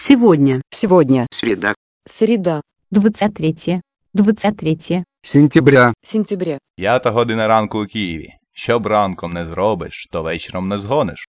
Сегодня. Сегодня. Среда. Среда. 23 Сентября. Сентября. 5 година ранку у Києві. Що б ранком не зробиш, то вечором не згониш.